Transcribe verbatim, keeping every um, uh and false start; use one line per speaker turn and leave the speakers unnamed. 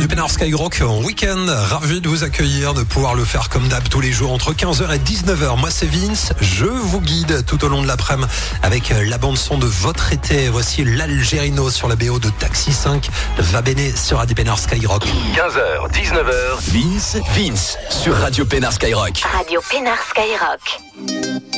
Pénard Skyrock en week-end. Ravi de vous accueillir, de pouvoir le faire comme d'hab tous les jours entre quinze heures et dix-neuf heures. Moi c'est Vince, je vous guide tout au long de l'après-midi avec la bande son de votre été. Voici l'Algérino sur la B O de Taxi cinq. Va bene sur Radio Pénard Skyrock.
quinze heures, dix-neuf heures, Vince, Vince sur Radio Pénard Skyrock.
Radio Pénard Skyrock.